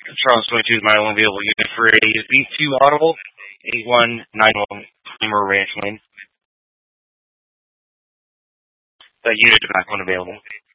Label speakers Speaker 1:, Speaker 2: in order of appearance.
Speaker 1: Charles 22 is my only available unit for a B2 Audible 8191 Cleamer Ranch Lane. That unit is not unavailable.